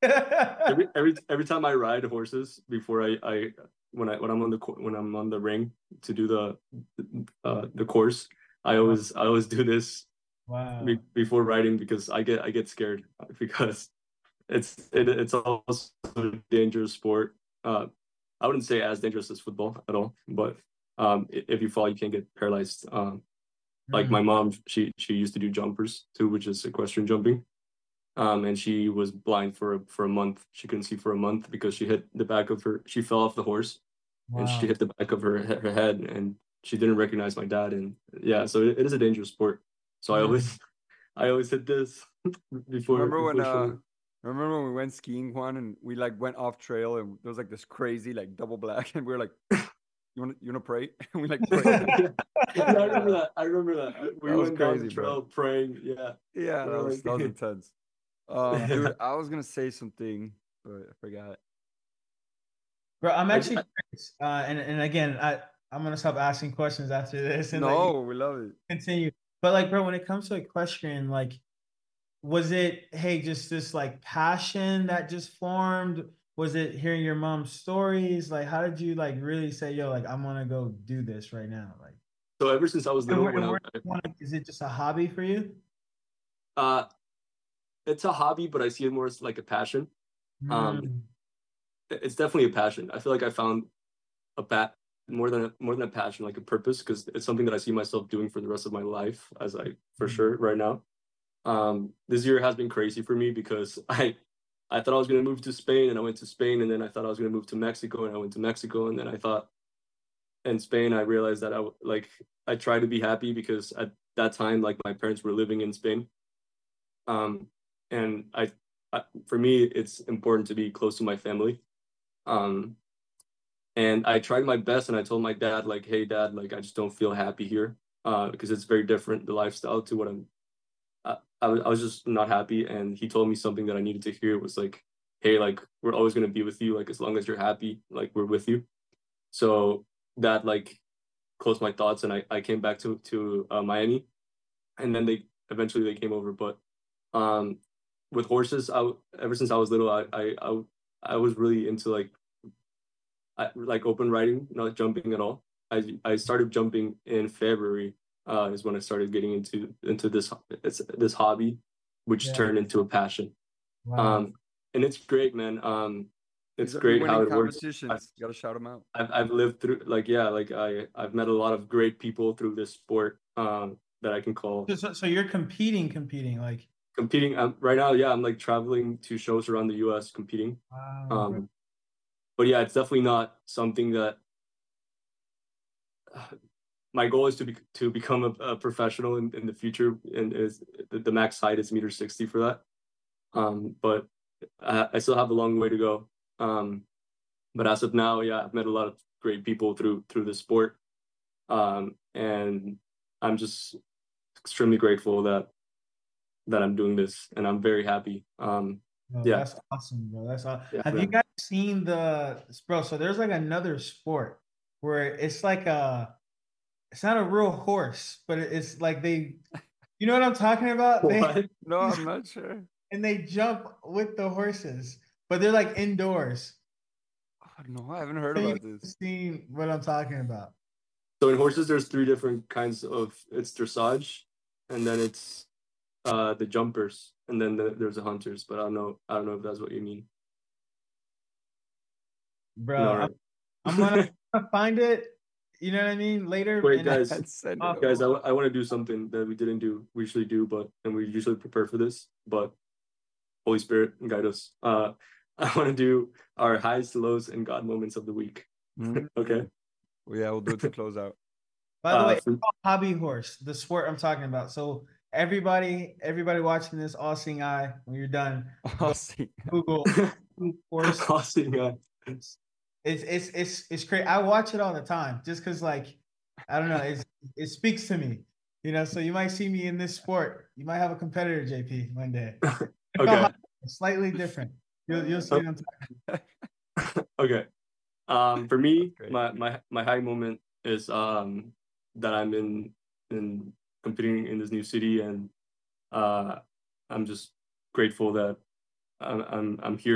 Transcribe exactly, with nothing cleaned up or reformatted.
every every every time I ride horses before I I when I when I'm on the when I'm on the ring to do the uh the course, I Wow. always I always do this be, Wow. before riding because I get I get scared because it's it, it's also a dangerous sport. Uh, I wouldn't say as dangerous as football at all, but um, if you fall, you can get paralyzed. Um, like my Mm. mom, she she used to do jumpers too, which is equestrian jumping. Um, and she was blind for a, for a month. She couldn't see for a month because she hit the back of her. She fell off the horse, and she Wow. hit the back of her her head, and she didn't recognize my dad. And yeah, so it, it is a dangerous sport. So I Mm. always I always hit this before Remember when before uh showing. remember when we went skiing, Juan, and we like went off trail and there was like this crazy like double black and we were like, you wanna you wanna pray? And we like prayed. Yeah, I remember Yeah. that. I remember that. We That was went down the crazy, bro. trail praying. Yeah, Yeah, we that were was that was like, intense. Um, yeah. dude, I was gonna say something, but I forgot. Bro, I'm I, actually I, curious. Uh, and and again, I I'm gonna stop asking questions after this and let you No, we love it. continue. But like, bro, when it comes to equestrian, like, was it hey, just this like passion that just formed? Was it hearing your mom's stories? Like, how did you like really say, yo, like, I'm gonna go do this right now? Like, so ever since I was and little, where, when and I where is it just a hobby for you? uh, it's a hobby, but I see it more as like a passion. Um, Mm, it's definitely a passion. I feel like I found a bat more than a, more than a passion, like a purpose, because it's something that I see myself doing for the rest of my life, as I for mm, sure right now. Um, this year has been crazy for me because I I thought I was gonna move to Spain and I went to Spain, and then I thought I was gonna move to Mexico and I went to Mexico, and then I thought in Spain I realized that I like I tried to be happy because at that time like my parents were living in Spain. Um, and I, I for me it's important to be close to my family. Um, and I tried my best and I told my dad like, hey dad, like I just don't feel happy here. Uh, because it's very different the lifestyle to what I'm I, I was I was just not happy, and he told me something that I needed to hear. It was like, hey, like we're always gonna be with you, like as long as you're happy, like we're with you. So that like closed my thoughts, and I I came back to to uh, Miami, and then they eventually they came over. But um, with horses, I ever since I was little, I I I, I was really into like I, like open riding, not jumping at all. I I started jumping in February. Uh, is when I started getting into into this it's this hobby, which yeah. turned into a passion. Wow. Um, and it's great, man. Um, He's it's already great how winning it works. I've, competitions. You gotta shout him out. I've I've lived through like yeah, like I I've met a lot of great people through this sport. Um, that I can call So, so, so you're competing, competing, like, competing. Um, right now, yeah, I'm like traveling to shows around the U S competing. wow, bro. Um, but yeah, it's definitely not something that my goal is to be to become a, a professional in, in the future, and is the, the max height is meter sixty for that. Um, but I, I still have a long way to go. Um, but as of now, yeah, I've met a lot of great people through through the sport, um, and I'm just extremely grateful that that I'm doing this, and I'm very happy. Um, No, yeah, that's awesome, bro. That's awesome. yeah, Have you man. guys seen the bro? So there's like another sport where it's like a, it's not a real horse, but it's like they, you know what I'm talking about? They What? No, I'm not sure. and they jump with the horses, but they're like indoors. Oh, no, I haven't heard Have you about this. guys seen what I'm talking about? So in horses, there's three different kinds of it's dressage, and then it's uh the jumpers, and then the, there's the hunters. But I don't know. I don't know if that's what you mean. Bro, No, I'm, I'm gonna right. find it. You know what I mean? Later Wait, and guys, Send it off. guys, I, over. w- I want to do something that we didn't do. We usually do, but and we usually prepare for this. But Holy Spirit guide us. Uh, I want to do our highs, lows, and God moments of the week. Mm. Okay. Well, yeah, we'll do it to close out. By the way, Uh, it's for, called hobby horse, the sport I'm talking about. So everybody, everybody watching this, all seeing eye, when you're done, I'll go see. Google horse. Crossing, uh, It's it's it's it's crazy. I watch it all the time just because like I don't know, it's it speaks to me. You know, so you might see me in this sport. You might have a competitor, J P, one day. It's called okay. hobby horse, slightly different. You'll you'll see Oh, what I'm talking okay. Um, for That's me, great. my my my high moment is um that I'm in in competing in this new city, and uh, I'm just grateful that I'm I'm I'm here